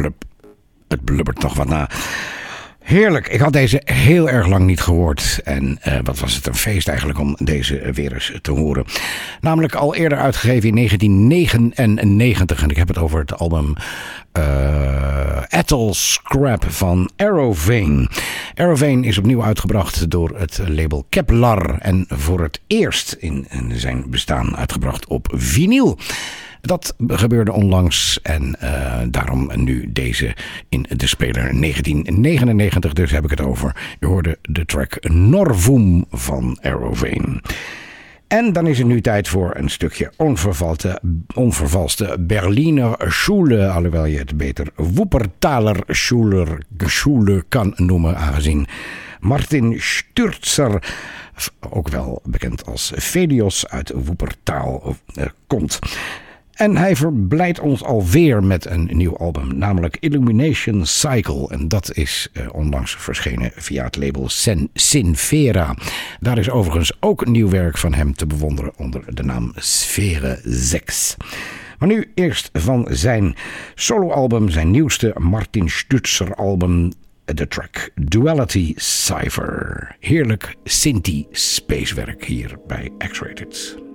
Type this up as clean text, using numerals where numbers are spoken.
Het blubbert nog wat na. Heerlijk, ik had deze heel erg lang niet gehoord. En wat was het een feest eigenlijk om deze weer eens te horen. Namelijk al eerder uitgegeven in 1999. En ik heb het over het album Atoll Scrap van Aerovane. Aerovane is opnieuw uitgebracht door het label Kepler. En voor het eerst in zijn bestaan uitgebracht op vinyl. Dat gebeurde onlangs en daarom nu deze in de speler 1999. Dus heb ik het over. Je hoorde de track Norvoom van Aerovane. En dan is het nu tijd voor een stukje onvervalste Berliner Schule. Alhoewel je het beter Wuppertaler Schule kan noemen, aangezien Martin Stürzer, ook wel bekend als Velios, uit Wuppertal komt. En hij verblijdt ons alweer met een nieuw album, namelijk Illumination Cycle. En dat is onlangs verschenen via het label Sinfera. Daar is overigens ook nieuw werk van hem te bewonderen onder de naam Sfere 6. Maar nu eerst van zijn soloalbum, zijn nieuwste Martin Stürzer album, de track Duality Cypher. Heerlijk Synthie spacewerk hier bij X-Rated.